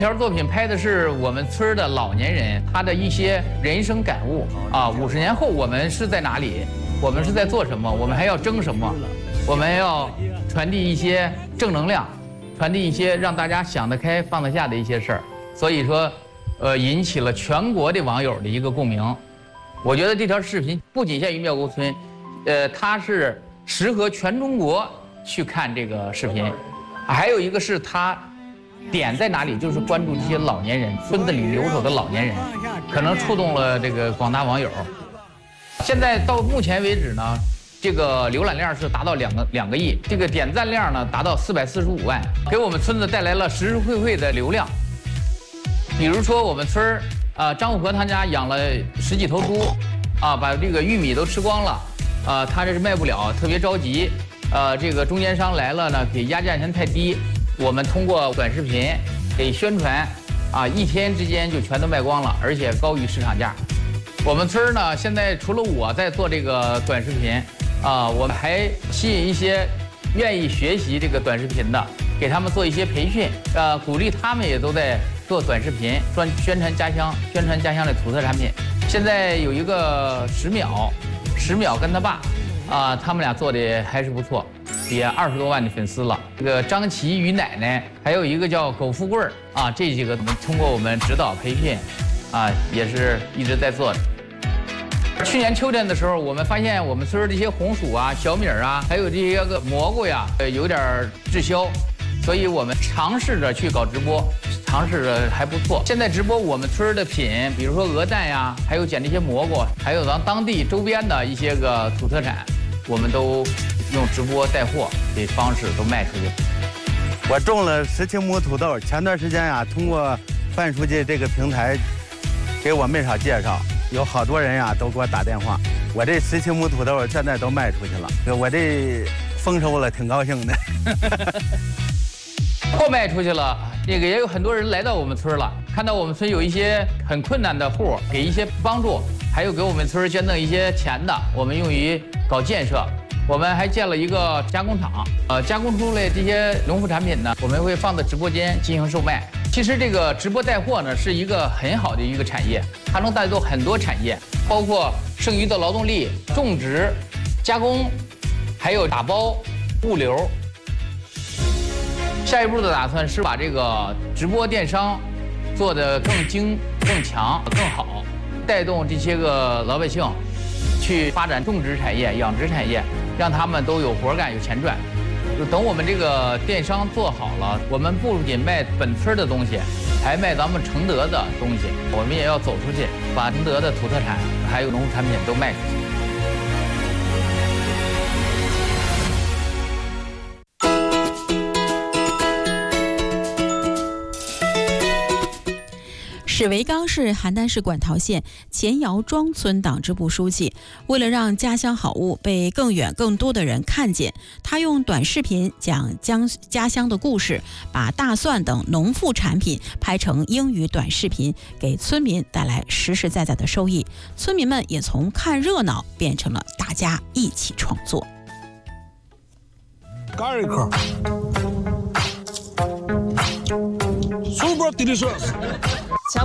这条作品拍的是我们村的老年人他的一些人生感悟啊。50年后我们是在哪里？我们是在做什么？我们还要争什么？我们要传递一些正能量，传递一些让大家想得开、放得下的一些事儿。所以说，引起了全国的网友的一个共鸣。我觉得这条视频不仅限于庙沟村，它是适合全中国去看这个视频。还有一个是它点在哪里，就是关注这些老年人，村子里留守的老年人，可能触动了这个广大网友。现在到目前为止呢，这个浏览量是达到2个亿，这个点赞量呢达到445万，给我们村子带来了实实惠惠的流量。比如说我们村儿张富和他家养了10几头猪，把这个玉米都吃光了，他这是卖不了，特别着急。这个中间商来了呢，给压价钱太低，我们通过短视频给宣传，1天之间就全都卖光了，而且高于市场价。我们村呢，现在除了我在做这个短视频，我们还吸引一些愿意学习这个短视频的，给他们做一些培训，鼓励他们也都在做短视频，宣传家乡的土特产品。现在有一个10秒跟他爸。他们俩做的还是不错，也20多万的粉丝了。这个张琪与奶奶，还有一个叫苟富贵这几个通过我们指导培训，也是一直在做的。去年秋天的时候，我们发现我们村这些红薯小米还有这些个蘑菇有点滞销，所以我们尝试着去搞直播。尝试着还不错，现在直播我们村的品，比如说鹅蛋还有捡这些蘑菇，还有咱当地周边的一些个土特产，我们都用直播带货的方式都卖出去。 我种了17亩土豆，前段时间通过范书记这个平台给我没少介绍，有好多人都给我打电话，我这17亩土豆现在都卖出去了，我这丰收了，挺高兴的。 货卖出去了，这个也有很多人来到我们村了，看到我们村有一些很困难的户，给一些帮助，还有给我们村捐赠一些钱的，我们用于搞建设。我们还建了一个加工厂，加工出来这些农副产品呢，我们会放在直播间进行售卖。其实这个直播带货呢，是一个很好的一个产业，它能带动很多产业，包括剩余的劳动力、种植、加工，还有打包、物流。下一步的打算是把这个直播电商做得更精、更强、更好，带动这些个老百姓去发展种植产业、养殖产业，让他们都有活干、有钱赚。就等我们这个电商做好了，我们不仅卖本村的东西，还卖咱们承德的东西，我们也要走出去，把承德的土特产还有农副产品都卖出去。 史维刚是邯郸市馆陶县前窑庄村党支部书记。为了让家乡好物被更远更多的人看见，他用短视频讲家乡的故事，把大蒜等农副产品拍成英语短视频，给村民带来实实在在的收益。村民们也从看热闹变成了大家一起创作。 干一颗 ，Super delicious。